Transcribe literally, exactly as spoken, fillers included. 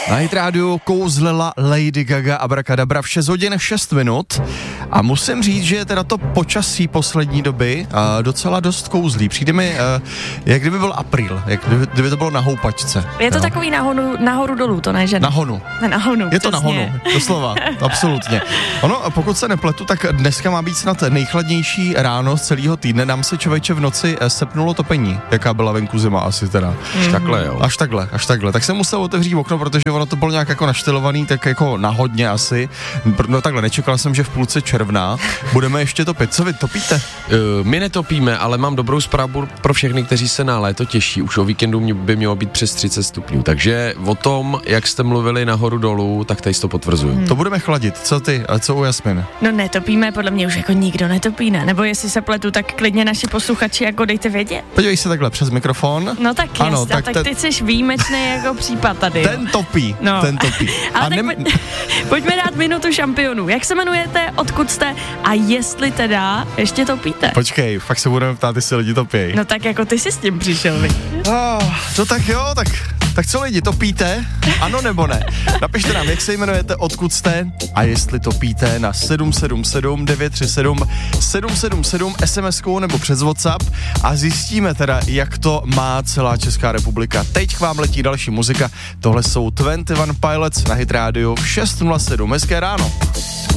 Na Hit rádiu kouzlela Lady Gaga Abracadabra v šest hodin šest minut a musím říct, že teda to počasí poslední doby uh, docela dost kouzlí. Přijde mi, uh, jak kdyby byl apríl, jak kdyby, kdyby to bylo na houpačce. Je to jo? takový nahoru, nahoru dolů, to ne, že Na honu. Na honu, Je to přesně. na honu, doslova, absolutně. Ono, pokud se nepletu, tak dneska má být snad nejchladnější ráno z celého týdne. Nám se člověče v noci sepnulo topení, jaká byla venku zima asi teda. Až takhle, jo. Až takhle, až takhle. Tak jsem musel otevřít okno, protože ono to bylo nějak jako naštelovaný, tak jako nahodně asi. No takhle, nečekal jsem, že v půlce června budeme ještě topit. Co vy topíte? Uh, my netopíme, ale mám dobrou zprávu pro všechny, kteří se na léto těší. Už o víkendu by mělo být přes třicet stupňů. Takže o tom, jak jste mluvili nahoru dolů, tak tady to potvrzuju. Hmm. To budeme chladit. Co ty? A co u Jasmin? No netopíme, podle mě už jako nikdo netopí, ne? Nebo jestli se pletu, tak klidně naši posluchači jako dejte vědět. Podívej se takhle přes mikrofon. No tak ano, jasně, tak, tak ten, ty jsi výjimečný jako případ tady. Ten topí, no. ten topí. Ale a tak nem... pojď, pojďme dát minutu šampionů. Jak se jmenujete, odkud jste a jestli teda ještě topíte? Počkej, fakt se budeme ptát, jestli lidi topějí. No tak jako ty jsi s tím přišel, vy. Oh, no tak jo, tak, tak co lidi, topíte? Ano nebo ne? Napište nám, jak se jmenujete, odkud jste a jestli topíte na sedm sedm sedm devět tři sedm sedm sedm sedm es em eskou nebo přes WhatsApp a zjistíme teda, jak to má celá Česká republika. Teď k vám letí další muzika, tohle jsou dvacet jedna Pilots na Hit rádiu v šest nula sedm. Hezké ráno.